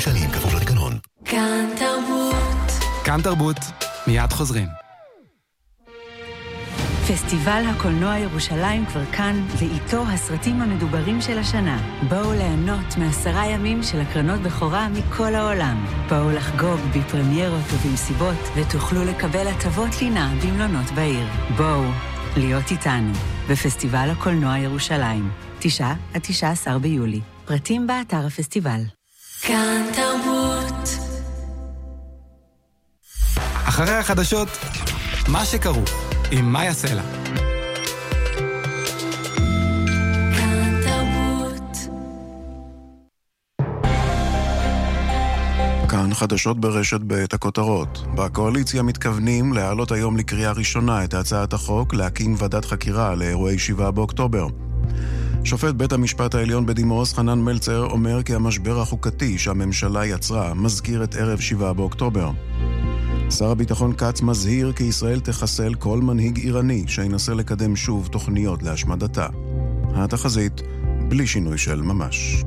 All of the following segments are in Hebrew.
שקלים כפוף לתקנון. כאן תרבות. כאן תרבות, מיד חוזרים. פסטיבל הקולנוע ירושלים כבר כאן, ואיתו הסרטים המדוברים של השנה. בואו ליהנות מ10 ימים של הקרנות בכורה מכל העולם. בואו לחגוג בפרמיירות ובמסיבות, ותוכלו לקבל הטבות לינה במלונות בעיר. בואו להיות איתנו בפסטיבל הקולנוע ירושלים, 9-19 ביולי. פרטים באתר הפסטיבל. כאן תרבות. אחרי החדשות, מה שקרו עם מאיה סלע. כאן תרבות. כאן חדשות ברשת בעת הכותרות. בקואליציה מתכוונים להעלות היום לקריאה ראשונה את הצעת החוק להקים ועדת חקירה לאירועי 7 באוקטובר. שופט בית המשפט העליון בדימוס חנן מלצר אומר כי המשבר החוקתי שהממשלה יצרה מזכיר את ערב 7 באוקטובר. שר הביטחון קץ מזהיר כי ישראל תחסל כל מנהיג איראני שינסה לקדם שוב תוכניות להשמדתה. התחזית בלי שינוי של ממש.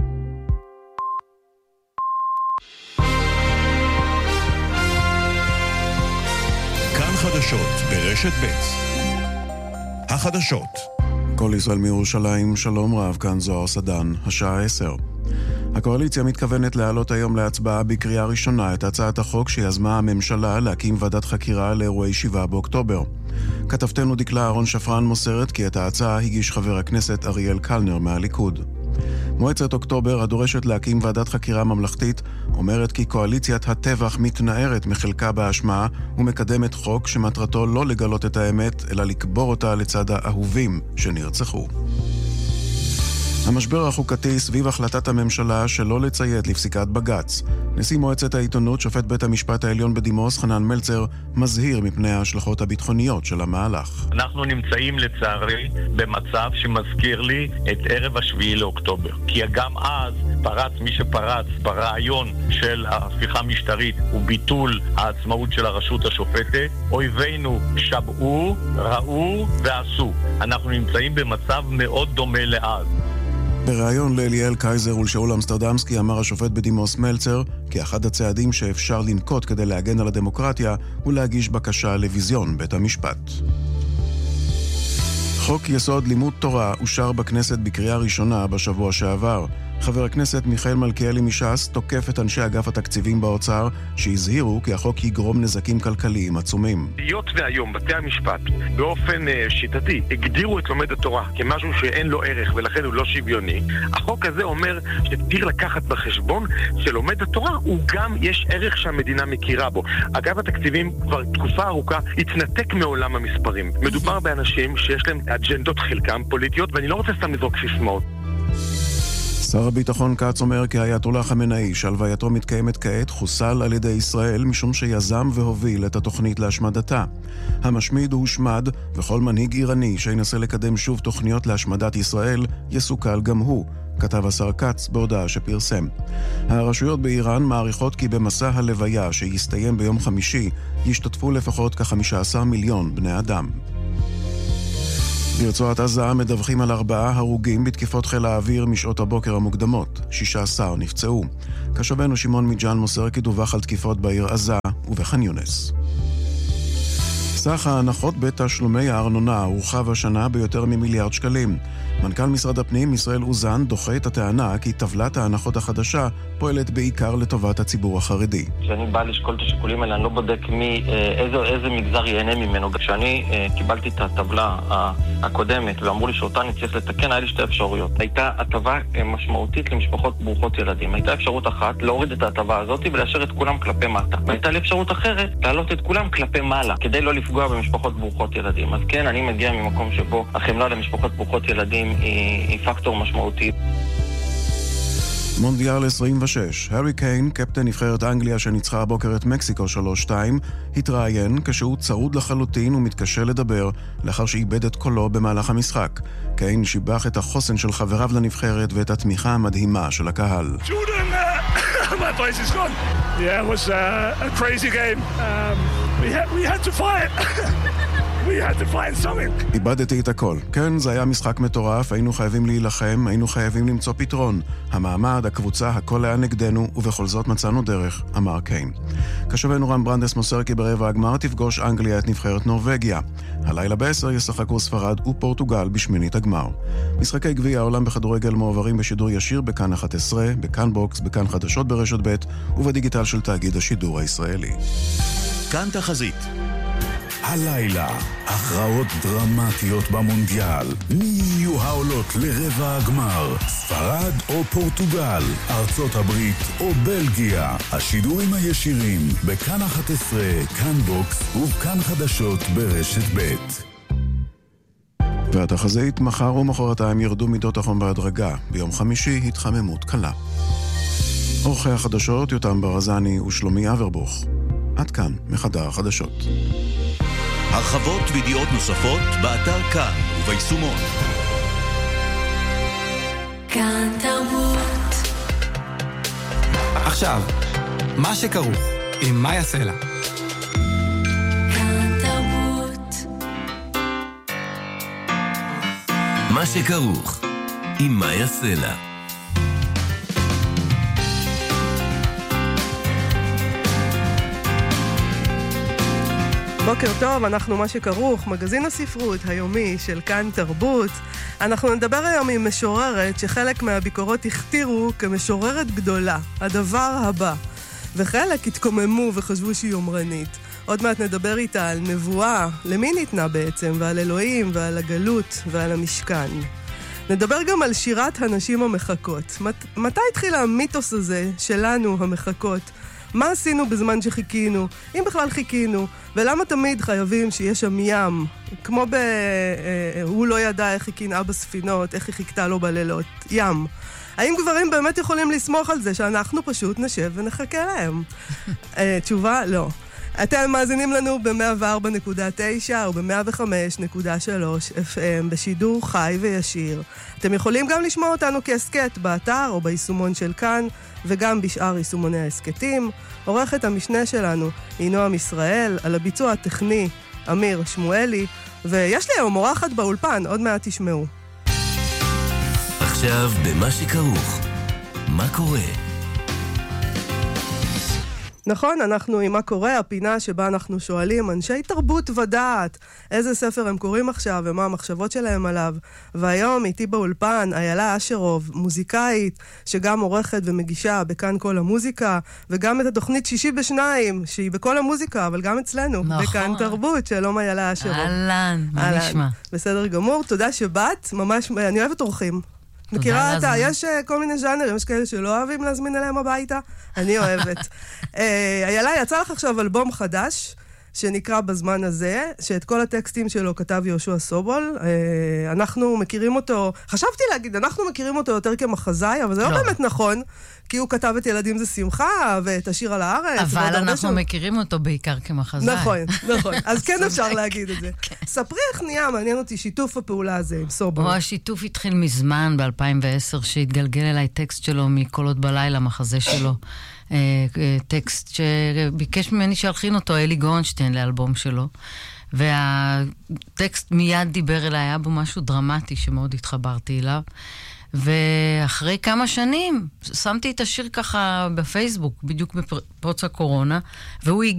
כאן חדשות ברשת ב'. החדשות. כל ישראל מירושלים, שלום רב, כאן זוהר סדן, השעה 10. הקואליציה מתכוונת להעלות היום להצבעה בקריאה ראשונה את הצעת החוק שיזמה הממשלה להקים ועדת חקירה לאירועי 7 באוקטובר. כתבתנו דקלה אהרון שפרן מוסרת כי את ההצעה הגיש חבר הכנסת אריאל קלנר מהליכוד. מועצת אוקטובר הדורשת להקים ועדת חקירה ממלכתית אומרת כי קואליציית הטבח מתנערת מחלקה באשמה ומקדמת חוק שמטרתו לא לגלות את האמת אלא לקבור אותה לצד האהובים שנרצחו. המשבר החוקתי סביב החלטת הממשלה שלא לציית לפסיקת בג"ץ. נשיא מועצת העיתונות, שופט בית המשפט העליון בדימוס חנן מלצר, מזהיר מפני ההשלכות הביטחוניות של המהלך. אנחנו נמצאים לצערי במצב שמזכיר לי את ערב 7 לאוקטובר. כי גם אז פרץ מי שפרץ ברעיון של ההפיכה המשטרית וביטול העצמאות של הרשות השופטת. אויבינו שבעו, ראו ועשו. אנחנו נמצאים במצב מאוד דומה לאז. בריאיון לאליאל קייזר ולשאול אמסטרדמסקי אמר השופט בדימוס מלצר כי אחד הצעדים שאפשר לנקוט כדי להגן על הדמוקרטיה הוא להגיש בקשה לביזיון בית המשפט. חוק יסוד לימוד תורה אושר בכנסת בקריאה ראשונה בשבוע שעבר. חבר הכנסת מיכאל מלכיאלי מש"ס תוקף את אנשי אגף התקציבים באוצר שהזהירו כי החוק יגרום נזקים כלכליים עצומים. היות והיום בתי המשפט באופן שיטתי הגדירו את לומד התורה כמשהו שאין לו ערך ולכן הוא לא שוויוני, החוק הזה אומר שצריך לקחת בחשבון שלומד התורה הוא גם יש ערך שהמדינה מכירה בו. אגף התקציבים כבר תקופה ארוכה התנתק מעולם המספרים. מדובר באנשים שיש להם אג'נדות חלקם פוליטיות ואני לא רוצה סתם לזרוק סיסמאות. שר הביטחון קץ אומר כי האייתוללה חמינאי שהלווייתו מתקיימת כעת חוסל על ידי ישראל משום שיזם והוביל את התוכנית להשמדתה. המשמיד הוא הושמד וכל מנהיג איראני שינסה לקדם שוב תוכניות להשמדת ישראל יסוכל גם הוא, כתב השר קץ בהודעה שפרסם. הרשויות באיראן מעריכות כי במסע הלוויה שיסתיים ביום חמישי ישתתפו לפחות כ-15 מיליון בני אדם. ברצועת עזה מדווחים על 4 הרוגים בתקיפות חיל האוויר משעות הבוקר המוקדמות. 16 נפצעו. כתבנו שמעון מיג'אן מוסר כי דווח על תקיפות בעיר עזה ובח'אן יונס. סך ההנחות בתשלומי הארנונה הורחב השנה ביותר ממיליארד שקלים. מנכ"ל משרד הפנים ישראל אוזן דוחה את הטענה כי טבלת ההנחות החדשה פועלת בעיקר לטובת הציבור החרדי. כשאני בא לשקול את השיקולים האלה, אני לא בודק איזה מגזר ייהנה ממנו. כשאני קיבלתי את הטבלה הקודמת ואמרו לי שאותה אני צריך לתקן, היה לי 2 אפשרויות. הייתה הטבה משמעותית למשפחות ברוכות ילדים. הייתה אפשרות אחת להוריד את ההטבה הזאת ולאשר את כולם כלפי מטה. והייתה לי אפשרות אחרת להעלות את כולם כלפי מעלה, כדי לא לפגוע במשפחות ברוכות ילדים. אז כן, אני מגיע ממקום שבו החמלה למשפחות ברוכות ילדים היא פקטור משמעותי. מונדיאל 26. הארי קיין, קפטן נבחרת אנגליה שניצחה הבוקר את מקסיקו 3-2, התראיין כשהוא צרוד לחלוטין ומתקשה לדבר לאחר שאיבד את קולו במהלך המשחק. קיין שיבח את החוסן של חבריו לנבחרת ואת התמיכה המדהימה של הקהל. My voice is gone. Yeah, it was a crazy game. We had to fight. We had to find something. איבדתי את הכל. כן, זה היה משחק מטורף, היינו חייבים להילחם, היינו חייבים למצוא פתרון. המעמד, הקבוצה, הכל היה נגדנו, ובכל זאת מצאנו דרך, אמר קיין. קשבנו רם ברנדס מוסר כי ברבע הגמר תפגוש אנגליה את נבחרת נורווגיה. הלילה ב-10 ישחקו ספרד ופורטוגל בשמינית הגמר. משחקי גביע העולם בכדורגל מועברים בשידור ישיר בכאן 11, בכאן בוקס, בכאן חדשות ברשת ב' ובדיגיטל של תאגיד השידור הישראלי. כאן תחזית. הלילה, הכרעות דרמטיות במונדיאל. מי יהיו העולות לרבע הגמר? ספרד או פורטוגל? ארצות הברית או בלגיה? השידורים הישירים בכאן 11, כאן בוקס ובכאן חדשות ברשת ב'. והתחזית, מחר ומחרתיים ירדו מידות החום בהדרגה. ביום חמישי התחממות קלה. אורחי החדשות יותם ברזני ושלומי אברבוך. עד כאן מחדר החדשות. הרחבות וידיעות נוספות באתר כאן וביישומון. כאן תרבות. עכשיו, מה שכרוך עם מאיה סלע. כאן תרבות. מה שכרוך עם מאיה סלע. בוקר טוב, אנחנו מה שכרוך, מגזין הספרות היומי של כאן תרבות. אנחנו נדבר היום עם משוררת שחלק מהביקורות הכתירו כמשוררת גדולה, הדבר הבא. וחלק התקוממו וחשבו שהיא יומרנית. עוד מעט נדבר איתה על נבואה, למי ניתנה בעצם, ועל אלוהים ועל הגלות ועל המשכן. נדבר גם על שירת הנשים המחכות. מתי התחיל המיתוס הזה שלנו המחכות? מה עשינו בזמן שחיכינו? אם בכלל חיכינו? ולמה תמיד חייבים שיש שם ים? כמו הוא לא ידע איך הקינאה בספינות, איך היא חיכתה לו בלילות. ים. האם גברים באמת יכולים לסמוך על זה שאנחנו פשוט נשב ונחכה להם? תשובה, לא. אתם מאזינים לנו ב-104.9 או ב-105.3 FM בשידור חי וישיר. אתם יכולים גם לשמוע אותנו כעסקט באתר או ביישומון של כאן, וגם בשאר יישומוני העסקטים. עורכת המשנה שלנו היא נועם ישראל, על הביצוע הטכני אמיר שמואלי, ויש לי היום אורחת באולפן, עוד מעט תשמעו. עכשיו במה שכרוך. מה קורה? נכון, אנחנו עם מה קורה, הפינה שבה אנחנו שואלים אנשי תרבות ודעת איזה ספר הם קוראים עכשיו ומה המחשבות שלהם עליו. והיום איתי באולפן איילה אשרוב, מוזיקאית שגם עורכת ומגישה בכאן כל המוזיקה, וגם את התוכנית שישי בשניים שהיא בכל המוזיקה, אבל גם אצלנו, נכון. בכאן תרבות. שלום איילה אשרוב. אהלן, מה נשמע? בסדר גמור, תודה שבאת, ממש, אני אוהבת אורחים. מכירה אתה, יש כל מיני ז'אנרים, יש כאלה שלא אוהבים להזמין אליהם הביתה, אני אוהבת. איילה, יצא לך עכשיו אלבום חדש, שנקרא בזמן הזה, שאת כל הטקסטים שלו כתב יהושע סובול. אנחנו מכירים אותו, חשבתי להגיד, אנחנו מכירים אותו יותר כמחזאי, אבל זה לא באמת נכון, כי הוא כתב את ילדים זה שמחה, ואת השיר על הארץ. אבל אנחנו מכירים אותו בעיקר כמחזאי. נכון, נכון. אז כן אפשר להגיד את זה. ספרי איך נהיה, מעניין אותי שיתוף הפעולה הזה עם סובול. השיתוף התחיל מזמן, ב-2010, שהתגלגל אליי טקסט שלו מקולות בלילה, מחזה שלו. טקסט שביקש ממני שהלחין אותו אלי גורנשטיין לאלבום שלו, והטקסט מיד דיבר אליי, היה בו משהו דרמטי שמאוד התחברתי אליו, ואחרי כמה שנים שמתי את השיר ככה בפייסבוק, בדיוק בפרוץ הקורונה, והוא